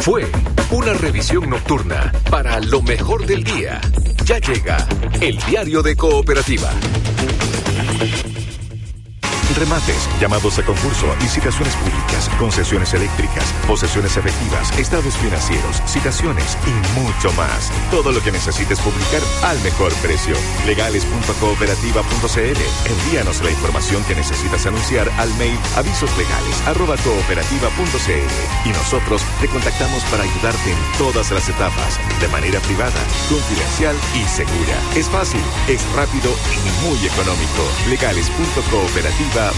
Fue una revisión nocturna para lo mejor del día. Ya llega el diario de Cooperativa. Remates, llamados a concurso, licitaciones públicas, concesiones eléctricas, posesiones efectivas, estados financieros, citaciones y mucho más. Todo lo que necesites publicar al mejor precio. Legales.cooperativa.cl. Envíanos la información que necesitas anunciar al mail avisoslegales@cooperativa.cl y nosotros te contactamos para ayudarte en todas las etapas, de manera privada, confidencial y segura. Es fácil, es rápido y muy económico. Legales.cooperativa.cl.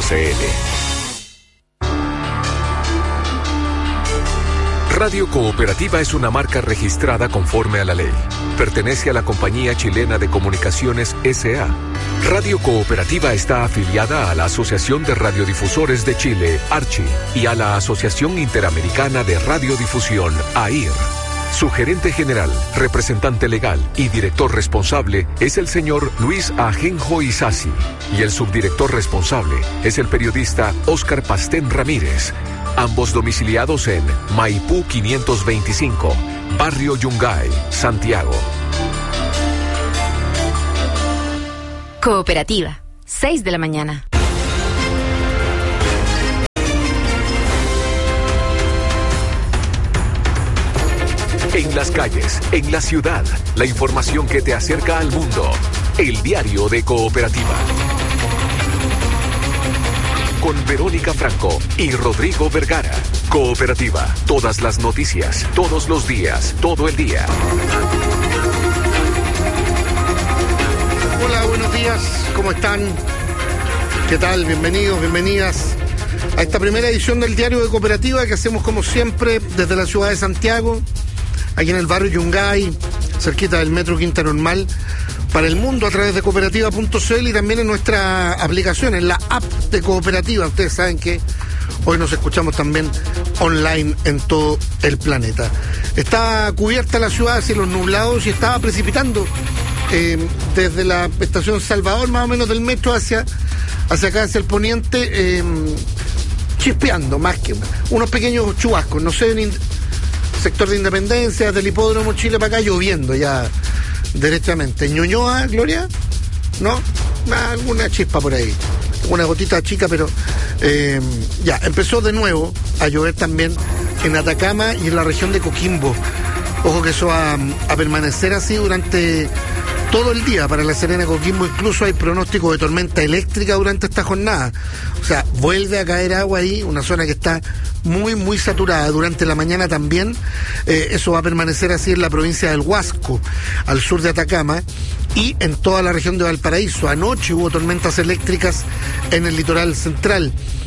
Radio Cooperativa es una marca registrada conforme a la ley. Pertenece a la Compañía Chilena de Comunicaciones S.A. Radio Cooperativa está afiliada a la Asociación de Radiodifusores de Chile, ARCHI, y a la Asociación Interamericana de Radiodifusión, AIR. Su gerente general, representante legal y director responsable es el señor Luis Ajenjo Isasi, y el subdirector responsable es el periodista Óscar Pastén Ramírez, ambos domiciliados en Maipú 525, Barrio Yungay, Santiago. Cooperativa, 6 de la mañana. En las calles, en la ciudad, la información que te acerca al mundo. El diario de Cooperativa. Con Verónica Franco y Rodrigo Vergara. Cooperativa, todas las noticias, todos los días, todo el día. Hola, buenos días, ¿cómo están? ¿Qué tal? Bienvenidos, bienvenidas a esta primera edición del diario de Cooperativa que hacemos como siempre desde la ciudad de Santiago, aquí en el barrio Yungay, cerquita del Metro Quinta Normal, para el mundo a través de cooperativa.cl y también en nuestra aplicación, en la app de Cooperativa. Ustedes saben que hoy nos escuchamos también online en todo el planeta. Está cubierta la ciudad, cielos nublados, y estaba precipitando desde la estación Salvador, más o menos del metro hacia acá, hacia el poniente, chispeando más que unos pequeños chubascos, no sé, sector de Independencia, del Hipódromo Chile para acá, lloviendo ya derechamente. Ñuñoa, Gloria, ¿no? Alguna chispa por ahí, una gotita chica, pero ya, empezó de nuevo a llover también en Atacama y en la región de Coquimbo. Ojo que eso va a permanecer así durante todo el día para La Serena, Coquimbo. Incluso hay pronóstico de tormenta eléctrica durante esta jornada. O sea, vuelve a caer agua ahí, una zona que está muy, muy saturada. Durante la mañana también, eso va a permanecer así en la provincia del Huasco, al sur de Atacama, y en toda la región de Valparaíso. Anoche hubo tormentas eléctricas en el litoral central,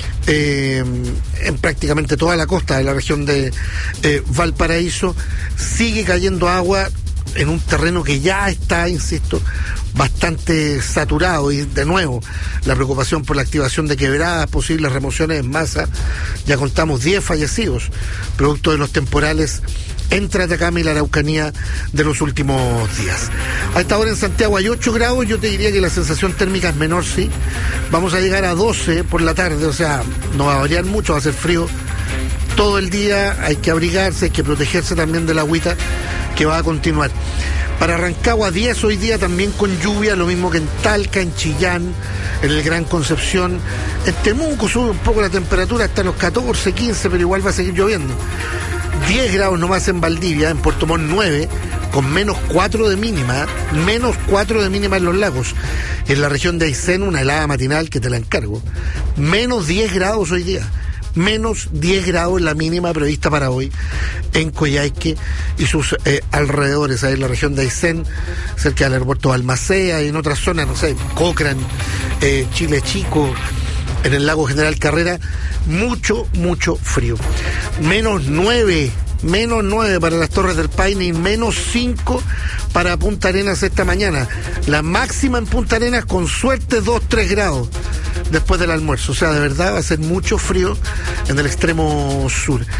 en prácticamente toda la costa de la región de Valparaíso. Sigue cayendo agua en un terreno que ya está, insisto, bastante saturado, y de nuevo la preocupación por la activación de quebradas, posibles remociones en masa. Ya contamos 10 fallecidos producto de los temporales entre Atacama y la Araucanía de los últimos días. A esta hora en Santiago hay 8 grados, yo te diría que la sensación térmica es menor, sí. Vamos a llegar a 12 por la tarde, o sea, no va a variar mucho, va a ser frío todo el día, hay que abrigarse, hay que protegerse también de la agüita que va a continuar. Para Rancagua 10 hoy día también con lluvia, lo mismo que en Talca, en Chillán, en el Gran Concepción. En Temuco sube un poco la temperatura hasta los 14, 15, pero igual va a seguir lloviendo. 10 grados nomás en Valdivia, en Puerto Montt 9, con menos 4 de mínima, menos 4 de mínima en Los Lagos. En la región de Aysén, una helada matinal que te la encargo. Menos 10 grados hoy día. Menos 10 grados la mínima prevista para hoy en Coyhaique y sus alrededores, ahí en la región de Aysén, cerca del aeropuerto de Balmaceda, y en otras zonas, no sé, Cochrane, Chile Chico, en el lago General Carrera, mucho, mucho frío. Menos 9 para las Torres del Paine y menos 5 para Punta Arenas esta mañana. La máxima en Punta Arenas, con suerte, 2-3 grados después del almuerzo. O sea, de verdad va a ser mucho frío en el extremo sur.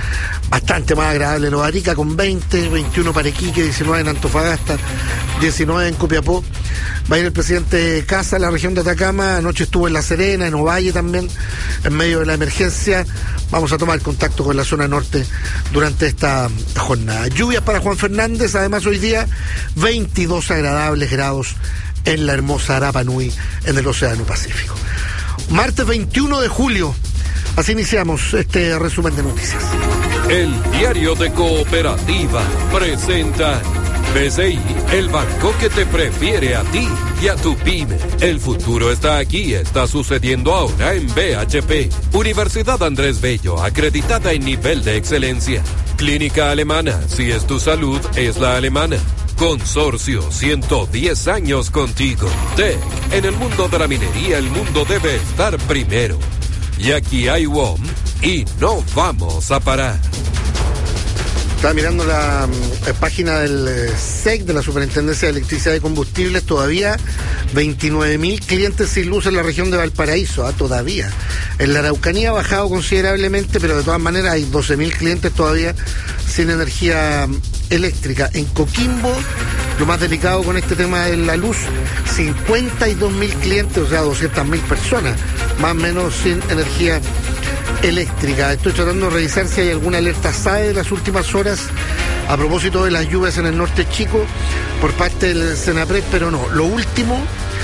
bastante más agradable Los Arica con 20, 21 para Iquique, 19 en Antofagasta, 19 en Copiapó. Va a ir el presidente Kassa a la región de Atacama. Anoche estuvo en La Serena, en Ovalle también, en medio de la emergencia. Vamos a tomar contacto con la zona norte durante esta jornada. Lluvias para Juan Fernández, además hoy día 22 agradables grados en la hermosa Rapa Nui, en el Océano Pacífico. Martes 21 de julio, así iniciamos este resumen de noticias. El Diario de Cooperativa presenta BCI, el banco que te prefiere a ti y a tu pyme. El futuro está aquí, está sucediendo ahora en BHP. Universidad Andrés Bello, acreditada en nivel de excelencia. Clínica Alemana, si es tu salud, es la alemana. Consorcio, 110 años contigo. TEC, en el mundo de la minería, el mundo debe estar primero. Y aquí hay WOM y no vamos a parar. Estaba mirando la página del SEC, de la Superintendencia de Electricidad y Combustibles, todavía 29.000 clientes sin luz en la región de Valparaíso, todavía. En la Araucanía ha bajado considerablemente, pero de todas maneras hay 12.000 clientes todavía sin energía eléctrica. En Coquimbo, lo más delicado con este tema de la luz, 52.000 clientes, o sea, 200.000 personas, más o menos sin energía eléctrica. Estoy tratando de revisar si hay alguna alerta SAE de las últimas horas a propósito de las lluvias en el norte chico por parte del Senapred, pero no. Lo último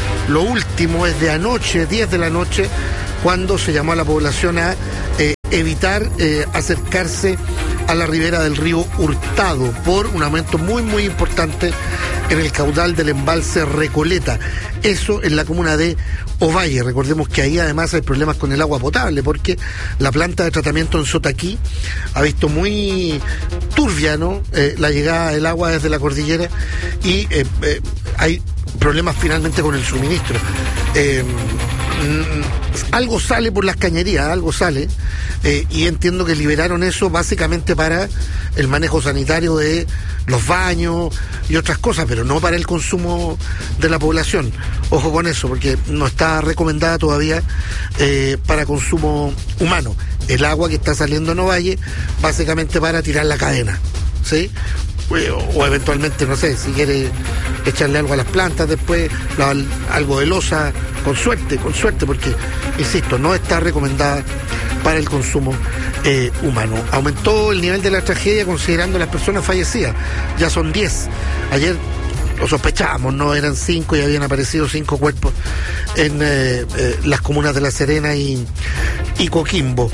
es de anoche, 10 de la noche, cuando se llamó a la población a evitar acercarse a la ribera del río Hurtado por un aumento muy muy importante en el caudal del embalse Recoleta. Eso en la comuna de Ovalle. Recordemos que ahí además hay problemas con el agua potable, porque la planta de tratamiento en Sotaquí ha visto muy turbia, ¿no?, la llegada del agua desde la cordillera, y hay problemas finalmente con el suministro. Algo sale por las cañerías, algo sale, y entiendo que liberaron eso básicamente para el manejo sanitario de los baños y otras cosas, pero no para el consumo de la población. Ojo con eso, porque no está recomendada todavía para consumo humano. El agua que está saliendo en Ovalle, básicamente para tirar la cadena, ¿sí? O eventualmente, no sé, si quiere echarle algo a las plantas después, algo de losa, con suerte, porque, insisto, no está recomendada para el consumo humano. Aumentó el nivel de la tragedia considerando las personas fallecidas, ya son 10. Ayer lo sospechábamos, no eran 5 y habían aparecido 5 cuerpos en las comunas de La Serena y Coquimbo.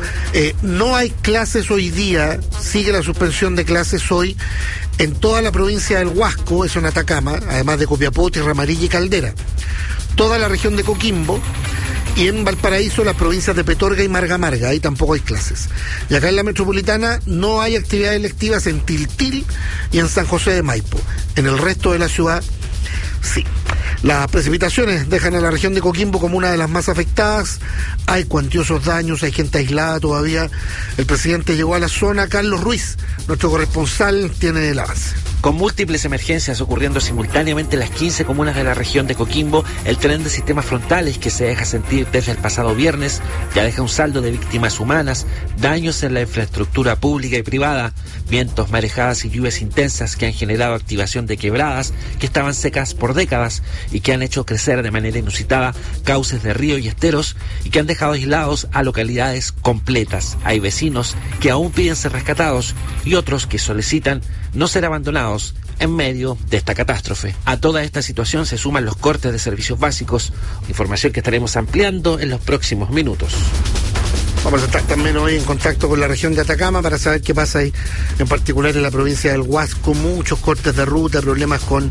No hay clases hoy día, sigue la suspensión de clases hoy en toda la provincia del Huasco, eso en Atacama, además de Copiapó, Tierra Amarilla y Caldera. Toda la región de Coquimbo, y en Valparaíso las provincias de Petorga y Marga Marga, ahí tampoco hay clases. Y acá en la metropolitana no hay actividades electivas en Tiltil y en San José de Maipo. En el resto de la ciudad, sí. Las precipitaciones dejan a la región de Coquimbo como una de las más afectadas. Hay cuantiosos daños, hay gente aislada todavía. El presidente llegó a la zona. Carlos Ruiz, nuestro corresponsal, tiene el avance. Con múltiples emergencias ocurriendo simultáneamente en las 15 comunas de la región de Coquimbo, el tren de sistemas frontales que se deja sentir desde el pasado viernes ya deja un saldo de víctimas humanas, daños en la infraestructura pública y privada, vientos, marejadas y lluvias intensas que han generado activación de quebradas que estaban secas por décadas y que han hecho crecer de manera inusitada cauces de río y esteros y que han dejado aislados a localidades completas. Hay vecinos que aún piden ser rescatados y otros que solicitan no ser abandonados en medio de esta catástrofe. A toda esta situación se suman los cortes de servicios básicos, información que estaremos ampliando en los próximos minutos. Vamos a estar también hoy en contacto con la región de Atacama para saber qué pasa ahí, en particular en la provincia del Huasco. Muchos cortes de ruta, problemas con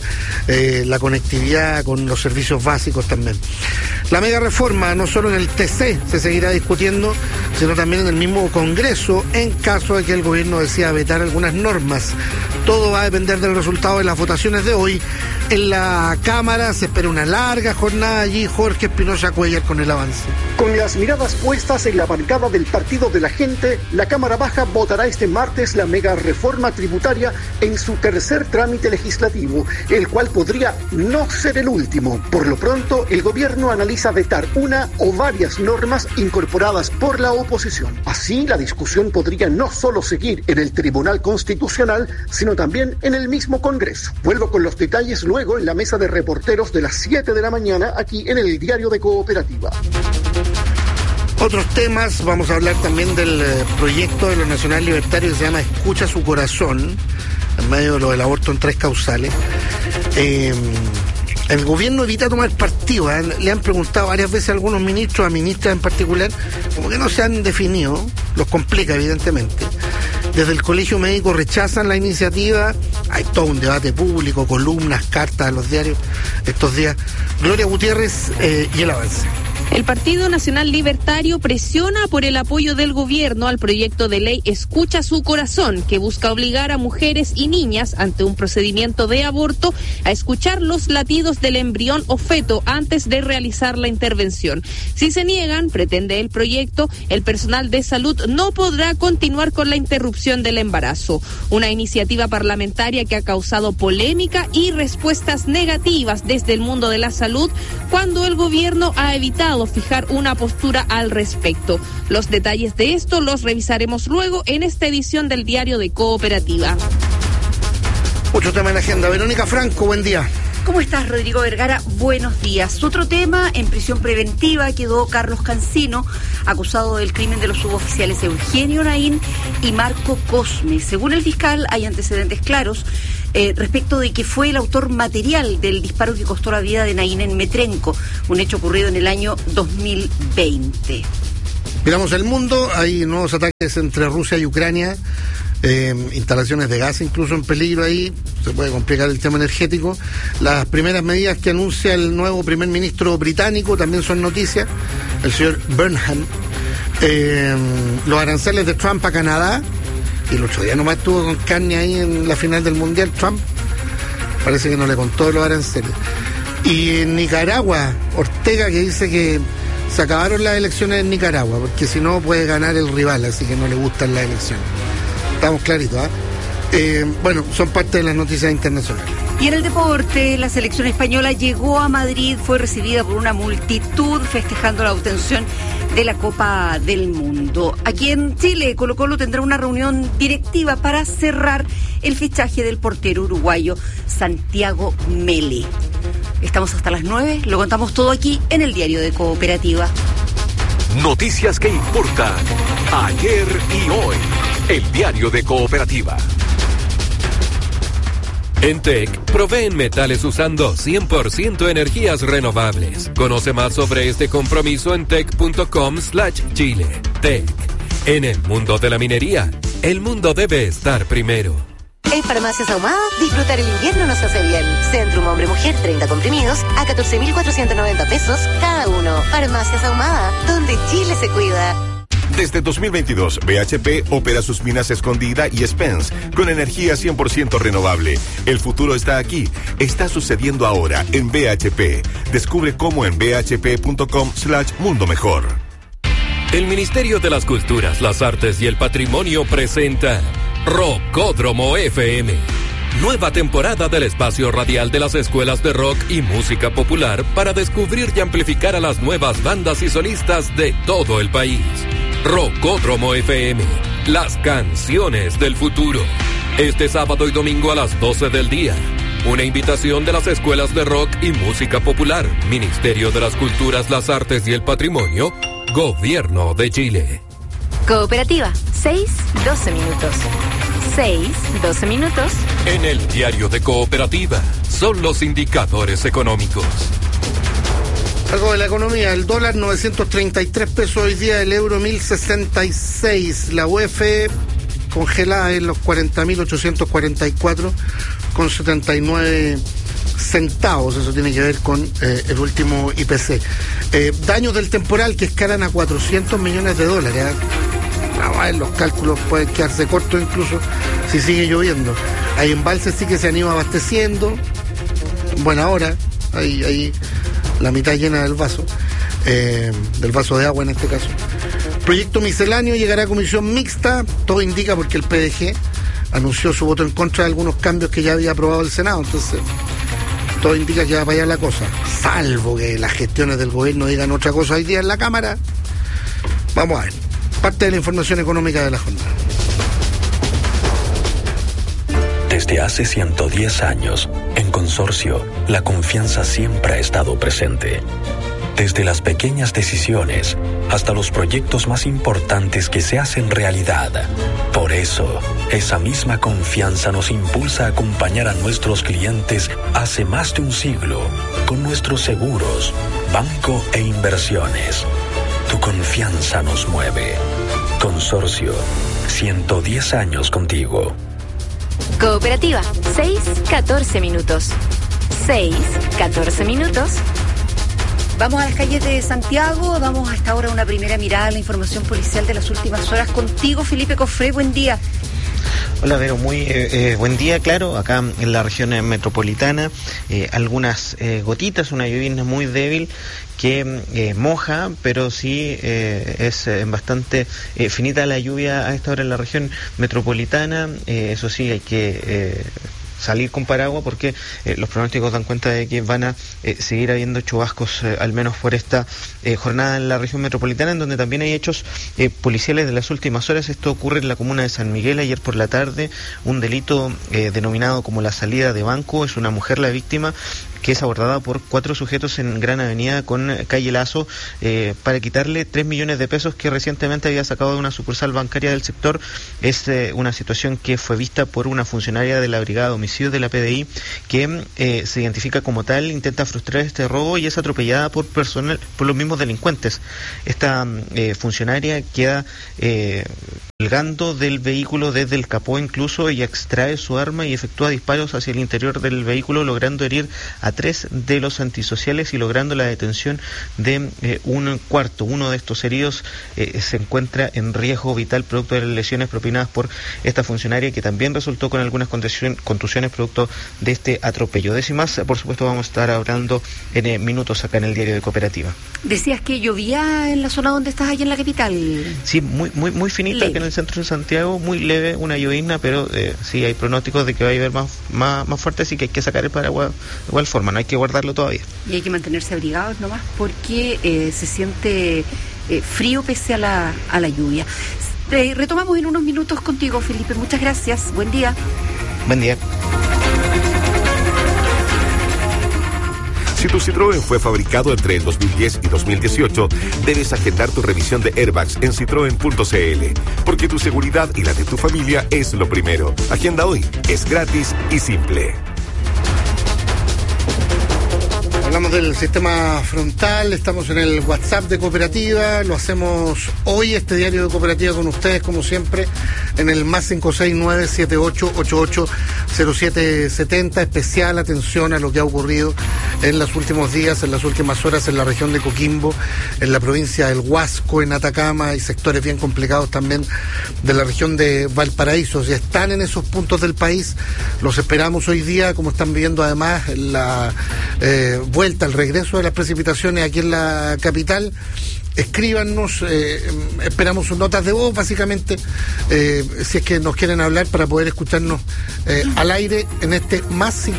la conectividad, con los servicios básicos también. La mega reforma, no solo en el TC se seguirá discutiendo, sino también en el mismo Congreso, en caso de que el gobierno decida vetar algunas normas. Todo va a depender del resultado de las votaciones de hoy. En la Cámara se espera una larga jornada allí. Jorge Espinosa Cuellar con el avance. Con las miradas puestas en la bancada del Partido de la Gente, la Cámara Baja votará este martes la mega reforma tributaria en su tercer trámite legislativo, el cual podría no ser el último. Por lo pronto, el gobierno analiza vetar una o varias normas incorporadas por la oposición. Así, la discusión podría no solo seguir en el Tribunal Constitucional, sino también en el mismo Congreso. Vuelvo con los detalles luego en la mesa de reporteros de las 7 de la mañana aquí en el Diario de Cooperativa. Otros temas, vamos a hablar también del proyecto de los nacionales libertarios que se llama Escucha su corazón, en medio de lo del aborto en 3 causales. El gobierno evita tomar partido, ¿eh? Le han preguntado varias veces a algunos ministros, a ministras en particular, como que no se han definido, los complica evidentemente. Desde el Colegio Médico rechazan la iniciativa, hay todo un debate público, columnas, cartas a los diarios estos días. Gloria Gutiérrez y el avance. El Partido Nacional Libertario presiona por el apoyo del gobierno al proyecto de ley Escucha su corazón, que busca obligar a mujeres y niñas ante un procedimiento de aborto a escuchar los latidos del embrión o feto antes de realizar la intervención. Si se niegan, pretende el proyecto, el personal de salud no podrá continuar con la interrupción del embarazo. Una iniciativa parlamentaria que ha causado polémica y respuestas negativas desde el mundo de la salud, cuando el gobierno ha evitado fijar una postura al respecto. Los detalles de esto los revisaremos luego en esta edición del Diario de Cooperativa. Mucho tema en la agenda. Verónica Franco, buen día. ¿Cómo estás, Rodrigo Vergara? Buenos días. Otro tema, en prisión preventiva quedó Carlos Cancino, acusado del crimen de los suboficiales Eugenio Naín y Marco Cosme. Según el fiscal, hay antecedentes claros respecto de que fue el autor material del disparo que costó la vida de Naín en Metrenco, un hecho ocurrido en el año 2020. Miramos el mundo, hay nuevos ataques entre Rusia y Ucrania, instalaciones de gas incluso en peligro ahí, se puede complicar el tema energético. Las primeras medidas que anuncia el nuevo primer ministro británico también son noticias, el señor Burnham. Los aranceles de Trump a Canadá, y el otro día nomás estuvo con carne ahí en la final del Mundial Trump, parece que no le contó los aranceles. Y en Nicaragua, Ortega, que dice que se acabaron las elecciones en Nicaragua, porque si no puede ganar el rival, así que no le gustan las elecciones. Estamos claritos, ¿eh? Bueno, son parte de las noticias internacionales. Y en el deporte, la selección española llegó a Madrid, fue recibida por una multitud festejando la obtención de la Copa del Mundo. Aquí en Chile, Colo-Colo tendrá una reunión directiva para cerrar el fichaje del portero uruguayo Santiago Mele. Estamos hasta las 9, lo contamos todo aquí en el Diario de Cooperativa. Noticias que importan ayer y hoy. El Diario de Cooperativa. En TEC, proveen metales usando 100% energías renovables. Conoce más sobre este compromiso en tec.com/Chile. TEC. En el mundo de la minería, el mundo debe estar primero. En Farmacias Ahumada, disfrutar el invierno nos hace bien. Centrum Hombre-Mujer, 30 comprimidos a 14.490 pesos cada uno. Farmacias Ahumada, donde Chile se cuida. Desde 2022, BHP opera sus minas Escondida y Spence con energía 100% renovable. El futuro está aquí. Está sucediendo ahora en BHP. Descubre cómo en bhp.com/mundo mejor. El Ministerio de las Culturas, las Artes y el Patrimonio presenta Rockódromo FM. Nueva temporada del espacio radial de las escuelas de rock y música popular para descubrir y amplificar a las nuevas bandas y solistas de todo el país. Rockódromo FM, las canciones del futuro. Este sábado y domingo a las 12 del día. Una invitación de las escuelas de rock y música popular, Ministerio de las Culturas, las Artes y el Patrimonio, Gobierno de Chile. Cooperativa, 6-12 minutos. 6-12 minutos. En el Diario de Cooperativa, son los indicadores económicos. Algo de la economía, el dólar 933 pesos hoy día, el euro 1066, la UEF congelada en los 40.844,79 centavos, eso tiene que ver con el último IPC. Daños del temporal que escalan a $400 millones. Vamos a ver, los cálculos pueden quedarse cortos incluso si sigue lloviendo. Hay embalses sí que se han ido abasteciendo. Buena hora. Ahí la mitad llena del vaso de agua en este caso. Proyecto misceláneo llegará a comisión mixta. Todo indica porque el PDG anunció su voto en contra de algunos cambios que ya había aprobado el Senado. Entonces, todo indica que va para allá la cosa. Salvo que las gestiones del gobierno digan otra cosa hoy día en la Cámara. Vamos a ver. Parte de la información económica de la jornada. Desde hace 110 años, en Consorcio, la confianza siempre ha estado presente. Desde las pequeñas decisiones hasta los proyectos más importantes que se hacen realidad. Por eso, esa misma confianza nos impulsa a acompañar a nuestros clientes hace más de un siglo con nuestros seguros, banco e inversiones. Tu confianza nos mueve. Consorcio, 110 años contigo. Cooperativa, 6:14 minutos. 6:14 minutos. Vamos a las calles de Santiago, damos hasta ahora una primera mirada a la información policial de las últimas horas. Contigo, Felipe Cofré, buen día. Hola, Vero, muy buen día. Claro, acá en la región metropolitana, algunas gotitas, una lluvia muy débil que moja, pero sí es bastante finita la lluvia a esta hora en la región metropolitana. Eso sí, hay que salir con paraguas porque los pronósticos dan cuenta de que van a seguir habiendo chubascos al menos por esta jornada en la región metropolitana, en donde también hay hechos policiales de las últimas horas. Esto ocurre en la comuna de San Miguel ayer por la tarde. Un delito denominado como la salida de banco. Es una mujer la víctima, que es abordada por 4 sujetos en Gran Avenida con calle Lazo para quitarle 3 millones de pesos que recientemente había sacado de una sucursal bancaria del sector. Es una situación que fue vista por una funcionaria de la Brigada de Homicidios de la PDI que se identifica como tal, intenta frustrar este robo y es atropellada por los mismos delincuentes. Esta funcionaria queda colgando del vehículo desde el capó incluso y extrae su arma y efectúa disparos hacia el interior del vehículo, logrando herir a 3 de los antisociales y logrando la detención de un cuarto. Uno de estos heridos se encuentra en riesgo vital producto de las lesiones propinadas por esta funcionaria, que también resultó con algunas contusiones producto de este atropello. De eso y más, por supuesto, vamos a estar hablando en minutos acá en el Diario de Cooperativa. Decías que llovía en la zona donde estás, allá en la capital. Sí, muy finita, leve. Acá en el centro de Santiago, muy leve, una llovizna, pero sí hay pronósticos de que va a llover más fuerte, así que hay que sacar el paraguas de igual forma, no hay que guardarlo todavía. Y hay que mantenerse abrigados nomás porque se siente frío pese a la lluvia. Retomamos en unos minutos contigo, Felipe. Muchas gracias. Buen día. Buen día. Si tu Citroën fue fabricado entre el 2010 y 2018, debes agendar tu revisión de airbags en citroen.cl, porque tu seguridad y la de tu familia es lo primero. Agenda hoy, es gratis y simple. Hablamos del sistema frontal, estamos en el WhatsApp de Cooperativa, lo hacemos hoy, este diario de Cooperativa con ustedes, como siempre, en el más 569-7888-0770. Especial atención a lo que ha ocurrido en los últimos días, en las últimas horas en la región de Coquimbo, en la provincia del Huasco, en Atacama, y sectores bien complicados también de la región de Valparaíso. Si están en esos puntos del país, los esperamos hoy día, como están viendo además la vuelta, el regreso de las precipitaciones aquí en la capital. Escríbanos, esperamos sus notas de voz, básicamente, si es que nos quieren hablar para poder escucharnos al aire en este más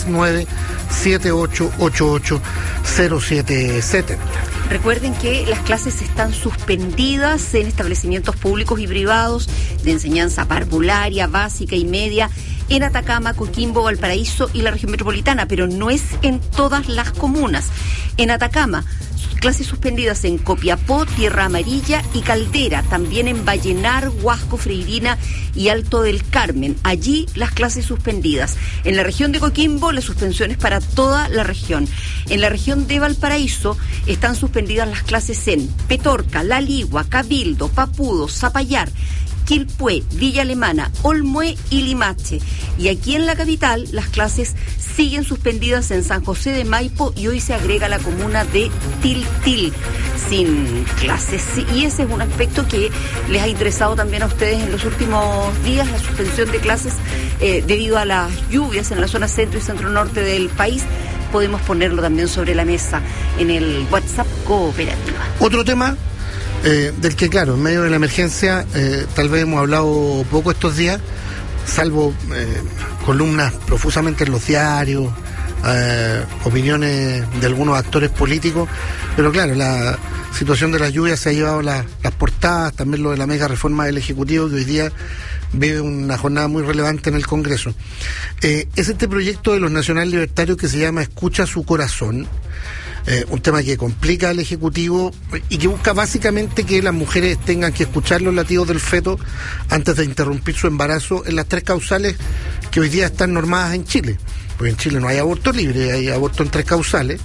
569-7888-0770. Recuerden que las clases están suspendidas en establecimientos públicos y privados de enseñanza parvularia, básica y media en Atacama, Coquimbo, Valparaíso y la región metropolitana, pero no es en todas las comunas. En Atacama, clases suspendidas en Copiapó, Tierra Amarilla y Caldera, también en Vallenar, Huasco, Freirina y Alto del Carmen. Allí las clases suspendidas. En la región de Coquimbo, las suspensiones para toda la región. En la región de Valparaíso están suspendidas las clases en Petorca, La Ligua, Cabildo, Papudo, Zapallar, Quilpué, Villa Alemana, Olmué y Limache. Y aquí en la capital las clases siguen suspendidas en San José de Maipo y hoy se agrega la comuna de Tiltil sin clases. Y ese es un aspecto que les ha interesado también a ustedes en los últimos días, la suspensión de clases debido a las lluvias en la zona centro y centro norte del país. Podemos ponerlo también sobre la mesa en el WhatsApp Cooperativa. Otro tema del que, claro, en medio de la emergencia, tal vez hemos hablado poco estos días, salvo columnas profusamente en los diarios, opiniones de algunos actores políticos, pero claro, la situación de las lluvias se ha llevado las portadas, también lo de la mega reforma del Ejecutivo, que hoy día vive una jornada muy relevante en el Congreso. Es este proyecto de los nacional libertarios que se llama Escucha su corazón, un tema que complica al Ejecutivo y que busca básicamente que las mujeres tengan que escuchar los latidos del feto antes de interrumpir su embarazo en las 3 causales que hoy día están normadas en Chile. Porque en Chile no hay aborto libre, hay aborto en 3 causales.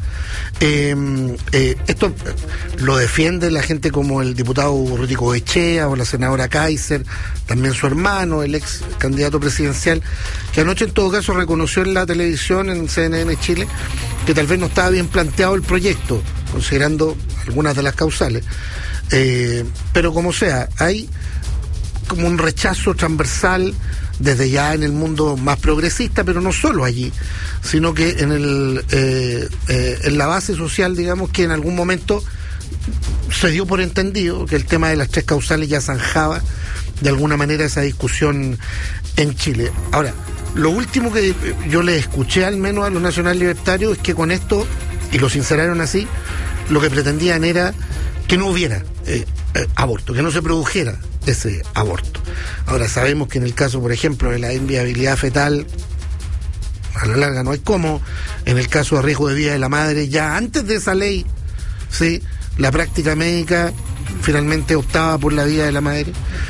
Esto lo defiende la gente como el diputado Rútico Echea o la senadora Kaiser, también su hermano, el ex candidato presidencial, que anoche en todo caso reconoció en la televisión, en CNN Chile, que tal vez no estaba bien planteado el proyecto, considerando algunas de las causales. Pero como sea, hay como un rechazo transversal desde ya en el mundo más progresista, pero no solo allí, sino que en la base social, digamos, que en algún momento se dio por entendido que el tema de las 3 causales ya zanjaba de alguna manera esa discusión en Chile. Ahora, lo último que yo le escuché al menos a los nacional libertarios es que con esto, y lo sinceraron así, lo que pretendían era que no hubiera aborto, que no se produjera ese aborto. Ahora sabemos que en el caso, por ejemplo, de la inviabilidad fetal, a la larga no hay cómo. En el caso de riesgo de vida de la madre, ya antes de esa ley, sí, la práctica médica finalmente optaba por la vida de la madre.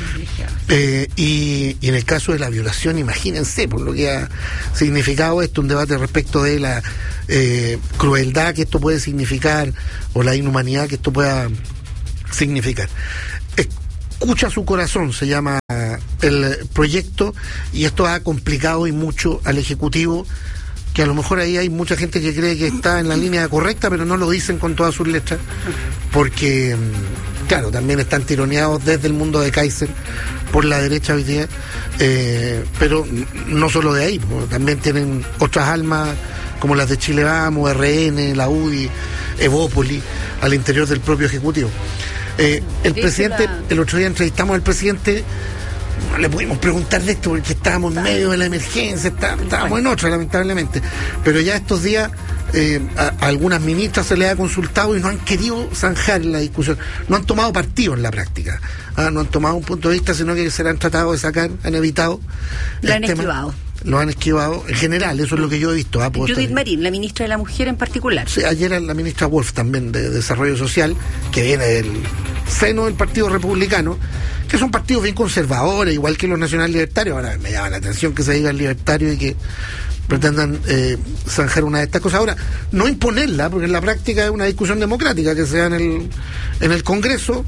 Y en el caso de la violación, imagínense por lo que ha significado esto, un debate respecto de la crueldad que esto puede significar o la inhumanidad que esto pueda significar. Escucha su corazón, se llama el proyecto, y esto ha complicado y mucho al Ejecutivo, que a lo mejor ahí hay mucha gente que cree que está en la línea correcta, pero no lo dicen con todas sus letras, porque, claro, también están tironeados desde el mundo de Kaiser por la derecha hoy día, pero no solo de ahí, también tienen otras almas como las de Chile Vamos, RN, la UDI, Evópoli, al interior del propio Ejecutivo. El presidente, el otro día entrevistamos al presidente, no le pudimos preguntar de esto porque estábamos en medio de la emergencia, estábamos en otra, lamentablemente, pero ya estos días a algunas ministras se les ha consultado y no han querido zanjar la discusión, no han tomado partido en la práctica, no han tomado un punto de vista, sino que se la han tratado de sacar, han evitado. La han esquivado. Lo han esquivado en general, eso es lo que yo he visto. Judith Marín, la ministra de la Mujer en particular. Sí, ayer la ministra Wolf también de Desarrollo Social, que viene del seno del Partido Republicano, que son partidos bien conservadores, igual que los nacional libertarios. Ahora me llama la atención que se digan libertarios y que pretendan zanjar una de estas cosas. Ahora, no imponerla, porque en la práctica es una discusión democrática que se da en el Congreso.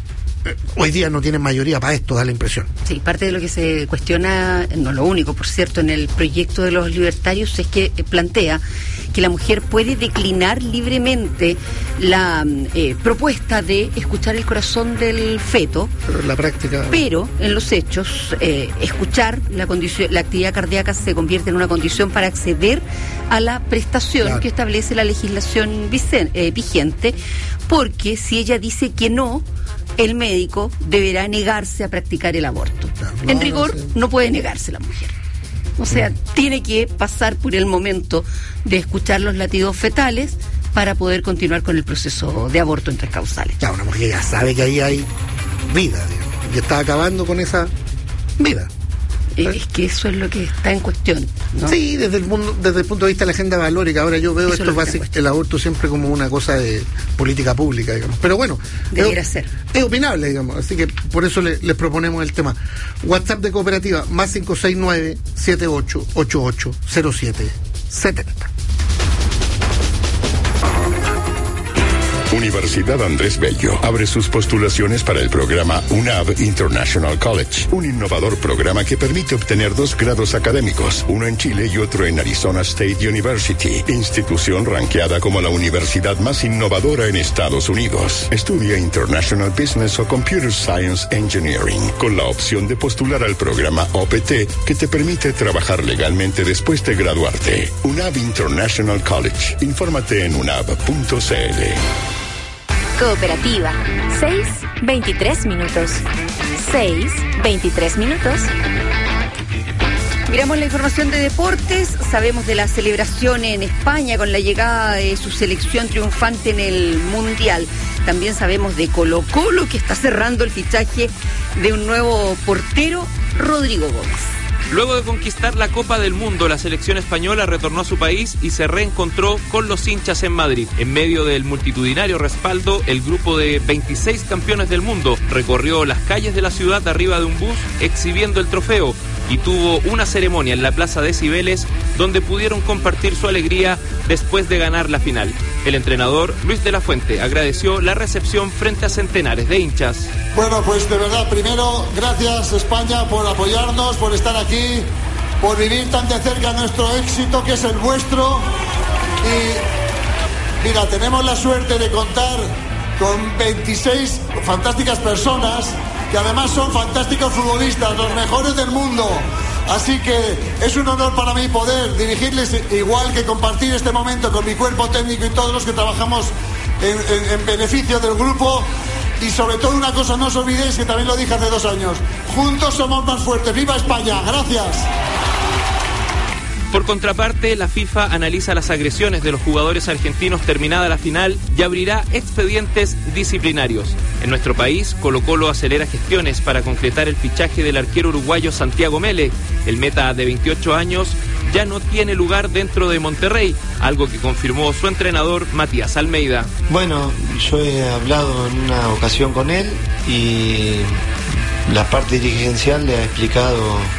Hoy día no tienen mayoría para esto, da la impresión. Sí, parte de lo que se cuestiona, no lo único, por cierto, en el proyecto de los libertarios es que plantea que la mujer puede declinar libremente la propuesta de escuchar el corazón del feto. Pero en la práctica... Pero, en los hechos, escuchar la actividad cardíaca se convierte en una condición para acceder a la prestación, claro, que establece la legislación vigente, porque si ella dice que no, el médico deberá negarse a practicar el aborto. No, en rigor, no puede negarse la mujer. O sea, tiene que pasar por el momento de escuchar los latidos fetales para poder continuar con el proceso de aborto en 3 causales. Claro, una mujer ya sabe que ahí hay vida, digamos, y está acabando con esa vida. Es que eso es lo que está en cuestión, ¿no? Sí, desde el punto de vista de la agenda valórica. Ahora yo veo esto básicamente, el aborto siempre como una cosa de política pública, digamos. Pero bueno, debería ser. Es opinable, digamos. Así que por eso les proponemos el tema. WhatsApp de Cooperativa, más 569-7888-0770. Universidad Andrés Bello abre sus postulaciones para el programa UNAV International College, un innovador programa que permite obtener 2 grados académicos, uno en Chile y otro en Arizona State University, institución ranqueada como la universidad más innovadora en Estados Unidos. Estudia International Business o Computer Science Engineering, con la opción de postular al programa OPT, que te permite trabajar legalmente después de graduarte. UNAV International College. Infórmate en unav.cl. Cooperativa. 6:23 minutos. 6:23 minutos. Miramos la información de deportes. Sabemos de la celebración en España con la llegada de su selección triunfante en el Mundial. También sabemos de Colo-Colo, que está cerrando el fichaje de un nuevo portero, Rodrigo Gómez. Luego de conquistar la Copa del Mundo, la selección española retornó a su país y se reencontró con los hinchas en Madrid. En medio del multitudinario respaldo, el grupo de 26 campeones del mundo recorrió las calles de la ciudad arriba de un bus exhibiendo el trofeo y tuvo una ceremonia en la Plaza de Cibeles donde pudieron compartir su alegría después de ganar la final. El entrenador Luis de la Fuente agradeció la recepción frente a centenares de hinchas. Bueno, pues de verdad, primero, gracias España por apoyarnos, por estar aquí, por vivir tan de cerca nuestro éxito, que es el vuestro. Y mira, tenemos la suerte de contar con 26 fantásticas personas que además son fantásticos futbolistas, los mejores del mundo. Así que es un honor para mí poder dirigirles, igual que compartir este momento con mi cuerpo técnico y todos los que trabajamos en beneficio del grupo. Y sobre todo una cosa, no os olvidéis, que también lo dije hace 2 años, juntos somos más fuertes. ¡Viva España! ¡Gracias! Por contraparte, la FIFA analiza las agresiones de los jugadores argentinos terminada la final y abrirá expedientes disciplinarios. En nuestro país, Colo-Colo acelera gestiones para concretar el fichaje del arquero uruguayo Santiago Mele. El meta de 28 años ya no tiene lugar dentro de Monterrey, algo que confirmó su entrenador Matías Almeida. Bueno, yo he hablado en una ocasión con él y la parte dirigencial le ha explicado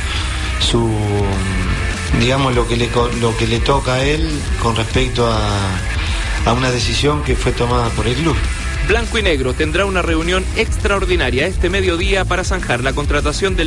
digamos lo que le toca a él con respecto a una decisión que fue tomada por el club. Blanco y Negro tendrá una reunión extraordinaria este mediodía para zanjar la contratación del